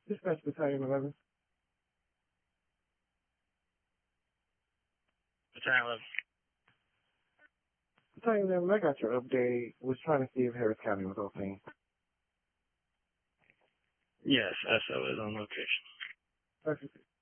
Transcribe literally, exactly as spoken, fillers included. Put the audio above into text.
Dispatch Battalion eleven. Battalion eleven. Battalion eleven, I got your update. Was trying to see if Harris County was open. Yes, S O is on location. Perfect.